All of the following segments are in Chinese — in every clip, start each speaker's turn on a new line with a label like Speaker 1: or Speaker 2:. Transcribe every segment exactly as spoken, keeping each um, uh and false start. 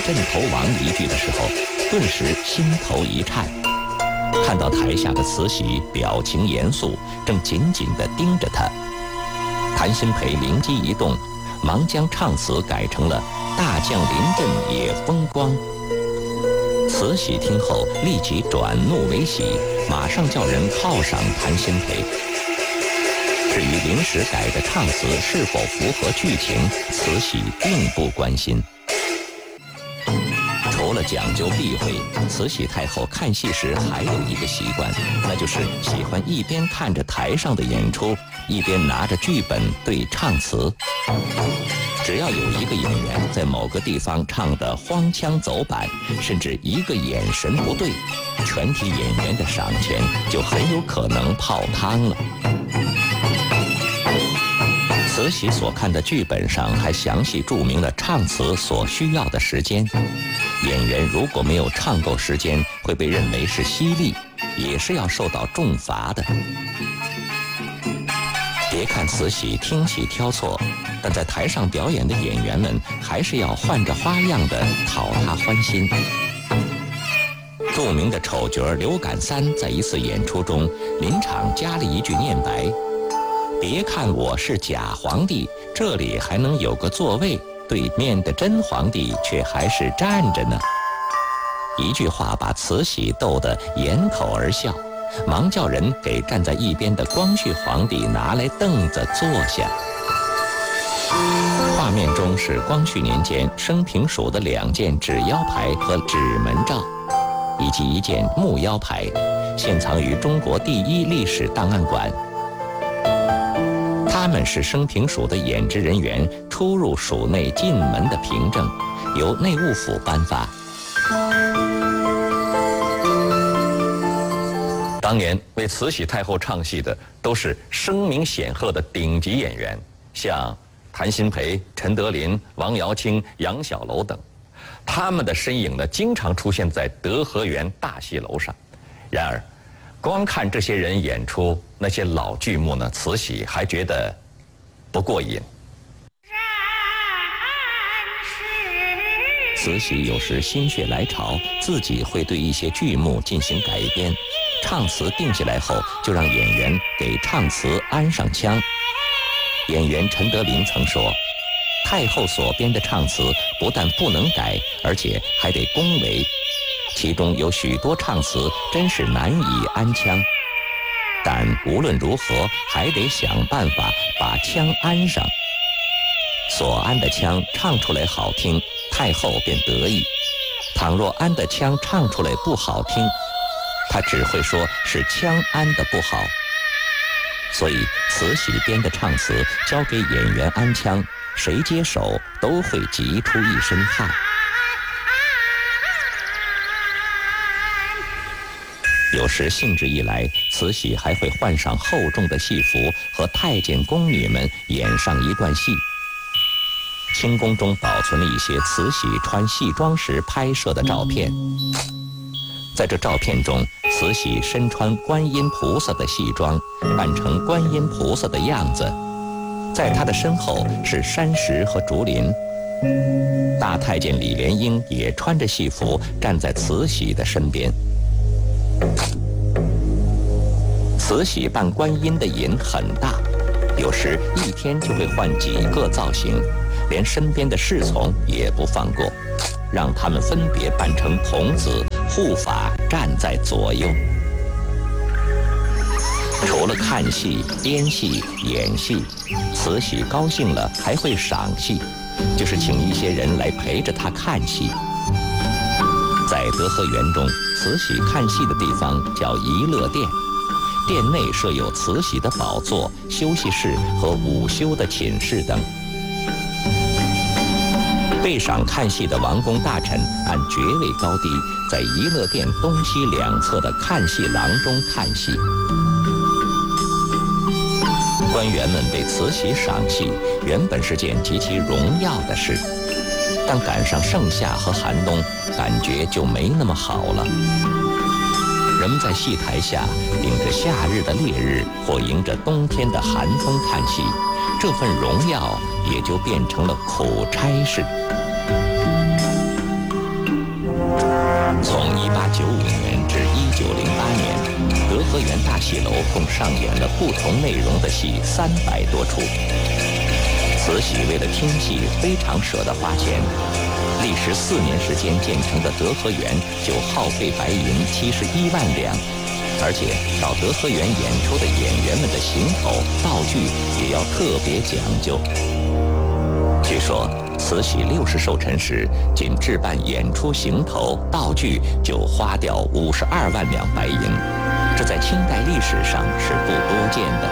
Speaker 1: 阵头亡”一句的时候，顿时心头一颤。看到台下的慈禧表情严肃，正紧紧地盯着他，谭鑫培灵机一动，忙将唱词改成了“大将临阵也风光”。慈禧听后立即转怒为喜，马上叫人犒赏谭鑫培。至于临时改的唱词是否符合剧情，慈禧并不关心。除了讲究避讳，慈禧太后看戏时还有一个习惯，那就是喜欢一边看着台上的演出，一边拿着剧本对唱词。只要有一个演员在某个地方唱得荒腔走板，甚至一个眼神不对，全体演员的赏钱就很有可能泡汤了。慈禧所看的剧本上还详细注明了唱词所需要的时间，演员如果没有唱够时间，会被认为是犀利，也是要受到重罚的。别看慈禧听戏挑错，但在台上表演的演员们还是要换着花样的讨她欢心。著名的丑角刘感三在一次演出中临场加了一句念白：“别看我是假皇帝，这里还能有个座位，对面的真皇帝却还是站着呢。”一句话把慈禧逗得掩口而笑，忙叫人给站在一边的光绪皇帝拿来凳子坐下。画面中是光绪年间升平署的两件纸腰牌和纸门罩，以及一件木腰牌，现藏于中国第一历史档案馆。他们是升平署的演职人员出入署内进门的凭证，由内务府颁发。当年为慈禧太后唱戏的都是声名显赫的顶级演员，像谭鑫培、陈德霖、王瑶卿、杨小楼等，他们的身影呢，经常出现在德和园大戏楼上。然而，光看这些人演出那些老剧目呢，慈禧还觉得不过瘾。慈禧有时心血来潮，自己会对一些剧目进行改编，唱词定下来后，就让演员给唱词安上腔。演员陈德霖曾说，太后所编的唱词不但不能改，而且还得恭维，其中有许多唱词真是难以安腔，但无论如何还得想办法把腔安上。所安的腔唱出来好听，太后便得意；倘若安的腔唱出来不好听，她只会说是腔安的不好。所以慈禧编的唱词交给演员安腔，谁接手都会急出一身汗。有时兴致一来，慈禧还会换上厚重的戏服，和太监宫女们演上一段戏。清宫中保存了一些慈禧穿戏装时拍摄的照片，在这照片中，慈禧身穿观音菩萨的戏装，扮成观音菩萨的样子，在她的身后是山石和竹林。大太监李莲英也穿着戏服站在慈禧的身边。慈禧扮观音的瘾很大，有时一天就会换几个造型，连身边的侍从也不放过，让他们分别扮成童子护法站在左右。除了看戏、编戏、演戏，慈禧高兴了还会赏戏，就是请一些人来陪着她看戏。在德和园中，慈禧看戏的地方叫怡乐殿，殿内设有慈禧的宝座、休息室和午休的寝室等。备赏看戏的王公大臣按爵位高低，在怡乐殿东西两侧的看戏廊中看戏。官员们为慈禧赏戏，原本是件极其荣耀的事，但赶上盛夏和寒冬，感觉就没那么好了。人们在戏台下顶着夏日的烈日，或迎着冬天的寒风看戏，这份荣耀也就变成了苦差事。 河园大戏楼共上演了不同内容的戏三百多出。慈禧为了听戏非常舍得花钱，历时四年时间建成的德和园就耗费白银七十一万两，而且到德和园演出的演员们的行头道具也要特别讲究。据说慈禧六十寿辰时，仅置办演出行头道具就花掉五十二万两白银，这在清代历史上是不多见的。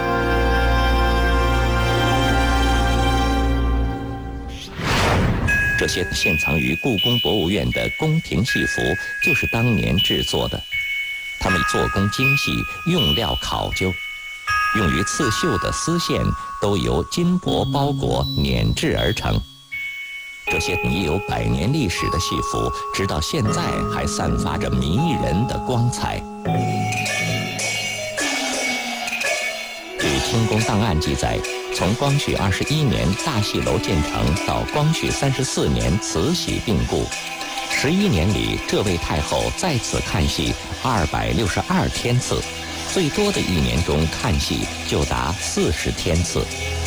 Speaker 1: 这些现藏于故宫博物院的宫廷戏服，就是当年制作的。它们做工精细，用料考究，用于刺绣的丝线都由金箔包裹碾制而成。这些已有百年历史的戏服，直到现在还散发着迷人的光彩。据清宫档案记载，从光绪二十一年大戏楼建成到光绪三十四年慈禧病故，十一年里，这位太后在此看戏二百六十二天次，最多的一年中看戏就达四十天次。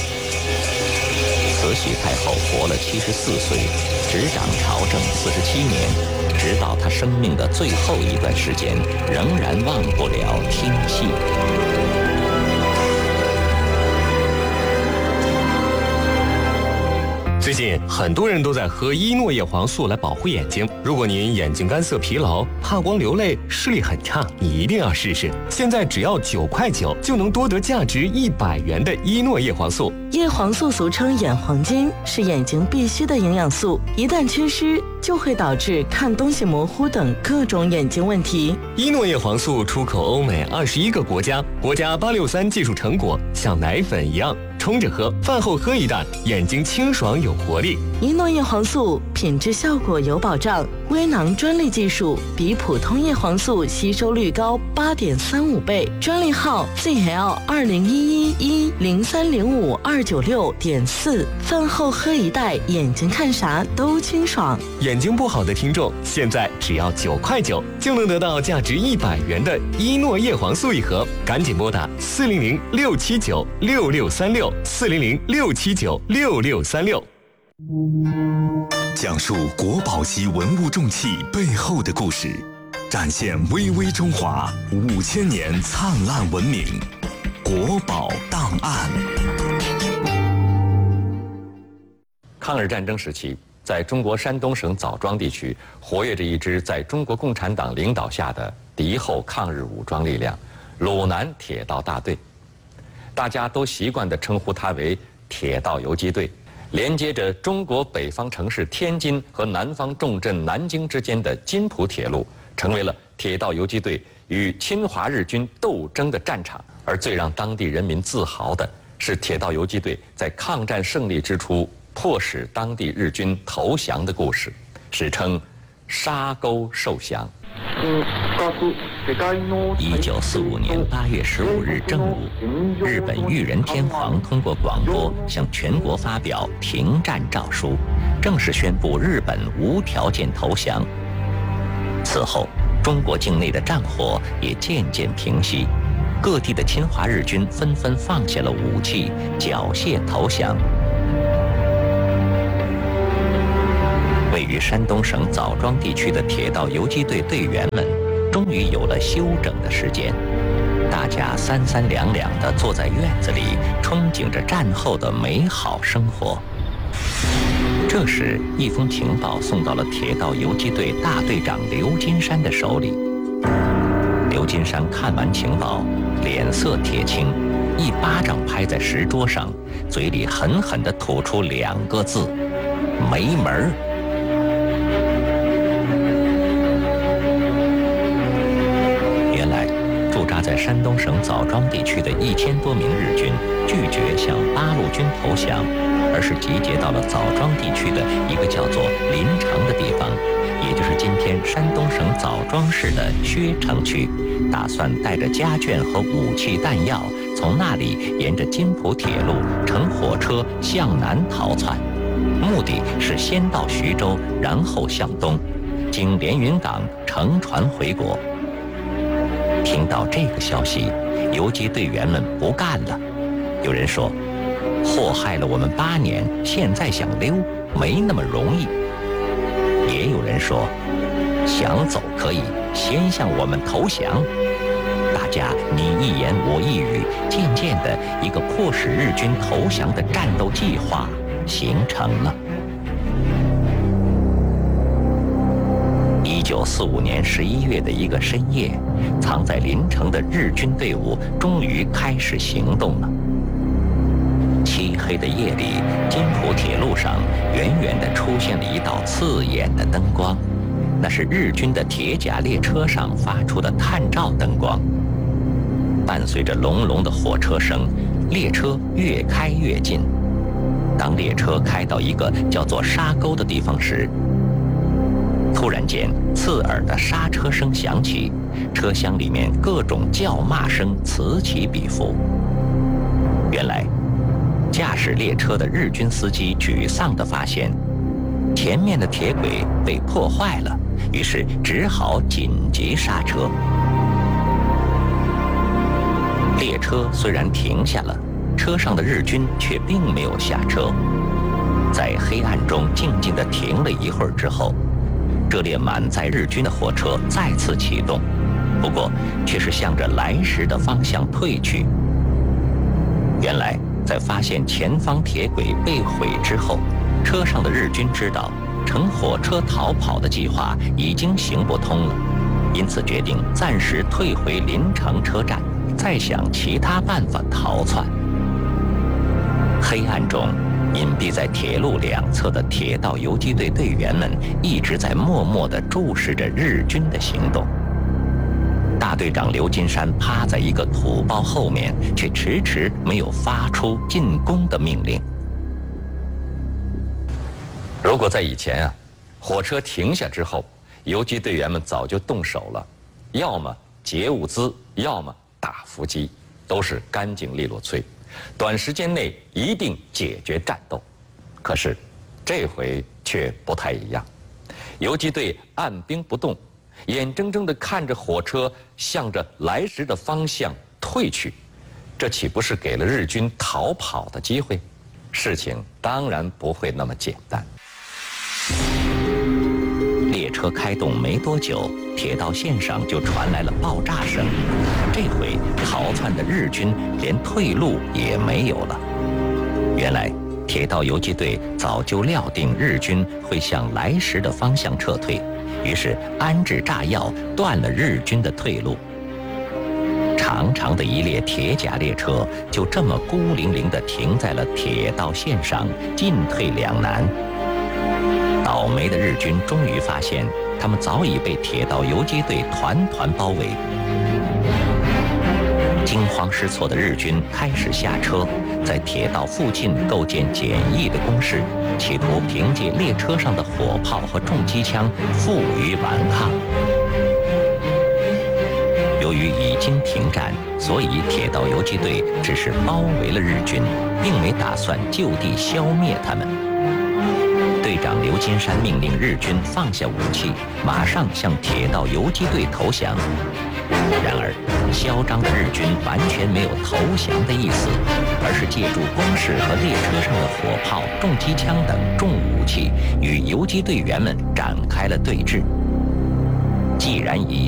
Speaker 1: 慈禧太后活了七十四岁，执掌朝政四十七年，直到她生命的最后一段时间，仍然忘不了听戏。
Speaker 2: 最近很多人都在喝伊诺叶黄素来保护眼睛。如果您眼睛干涩、疲劳、怕光、流泪、视力很差，你一定要试试。现在只要九块九就能多得价值一百元的伊诺叶黄素。
Speaker 3: 叶黄素俗称眼黄金，是眼睛必需的营养素，一旦缺失，就会导致看东西模糊等各种眼睛问题。
Speaker 2: 伊诺叶黄素出口欧美二十一个国家，国家八六三技术成果，像奶粉一样。冲着喝，饭后喝一袋，眼睛清爽有活力。
Speaker 3: 伊诺叶黄素品质效果有保障，微囊专利技术，比普通叶黄素吸收率高八点三五倍。专利号 Z L 二零一一一零三零五二九六点四。饭后喝一袋，眼睛看啥都清爽。
Speaker 2: 眼睛不好的听众，现在只要九块九就能得到价值一百元的伊诺叶黄素一盒，赶紧拨打四零零六七九六六三六。四零零六七九六六三六，
Speaker 4: 讲述国宝级文物重器背后的故事，展现巍巍中华五千年灿烂文明。国宝档案。
Speaker 1: 抗日战争时期，在中国山东省枣庄地区，活跃着一支在中国共产党领导下的敌后抗日武装力量——鲁南铁道大队。大家都习惯地称呼它为铁道游击队，连接着中国北方城市天津和南方重镇南京之间的津浦铁路，成为了铁道游击队与侵华日军斗争的战场。而最让当地人民自豪的是，铁道游击队在抗战胜利之初迫使当地日军投降的故事，史称沙沟受降。一九四五年八月十五日正午，日本裕仁天皇通过广播向全国发表停战诏书，正式宣布日本无条件投降。此后，中国境内的战火也渐渐平息，各地的侵华日军纷纷放下了武器，缴械投降。位于山东省枣庄地区的铁道游击队队员们，终于有了休整的时间，大家三三两两地坐在院子里，憧憬着战后的美好生活。这时，一封情报送到了铁道游击队大队长刘金山的手里。刘金山看完情报，脸色铁青，一巴掌拍在石桌上，嘴里狠狠地吐出两个字：没门儿。驻扎在山东省枣庄地区的一千多名日军拒绝向八路军投降，而是集结到了枣庄地区的一个叫做临城的地方，也就是今天山东省枣庄市的薛城区，打算带着家眷和武器弹药，从那里沿着津浦铁路乘火车向南逃窜，目的是先到徐州，然后向东，经连云港乘船回国。 听到这个消息，游击队员们不干了。有人说，祸害了我们八年，现在想溜没那么容易。也有人说，想走可以，先向我们投降。大家你一言我一语，渐渐的，一个迫使日军投降的战斗计划形成了。一九四五年十一月的一个深夜，藏在临城的日军队伍终于开始行动了。漆黑的夜里，津浦铁路上远远地出现了一道刺眼的灯光，那是日军的铁甲列车上发出的探照灯光。伴随着隆隆的火车声，列车越开越近。当列车开到一个叫做沙沟的地方时，突然间刺耳的刹车声响起，车厢里面各种叫骂声此起彼伏。原来驾驶列车的日军司机沮丧地发现，前面的铁轨被破坏了，于是只好紧急刹车。列车虽然停下了，车上的日军却并没有下车。在黑暗中静静地停了一会儿之后，这列满载日军的火车再次启动，不过却是向着来时的方向退去。原来在发现前方铁轨被毁之后，车上的日军知道乘火车逃跑的计划已经行不通了，因此决定暂时退回临城车站，再想其他办法逃窜。黑暗中，隐蔽在铁路两侧的铁道游击队队员们一直在默默地注视着日军的行动。大队长刘金山趴在一个土包后面，却迟迟没有发出进攻的命令。
Speaker 5: 如果在以前啊，火车停下之后，游击队员们早就动手了，要么劫物资，要么打伏击，都是干净利落脆，短时间内一定解决战斗。可是这回却不太一样，游击队按兵不动，眼睁睁地看着火车向着来时的方向退去，这岂不是给了日军逃跑的机会？事情当然不会那么简单。
Speaker 1: 列车开动没多久，铁道线上就传来了爆炸声。这回逃窜的日军连退路也没有了。原来铁道游击队早就料定日军会向来时的方向撤退，于是安置炸药，断了日军的退路。长长的一列铁甲列车就这么孤零零地停在了铁道线上，进退两难。倒霉的日军终于发现，他们早已被铁道游击队团团包围。惊慌失措的日军开始下车，在铁道附近构建简易的工事，企图凭借列车上的火炮和重机枪负隅顽抗。由于已经停战，所以铁道游击队只是包围了日军，并没打算就地消灭他们。队长刘金山命令日军放下武器，马上向铁道游击队投降。然而，嚣张的日军完全没有投降的意思，而是借助工事和列车上的火炮、重机枪等重武器，与游击队员们展开了对峙。既然已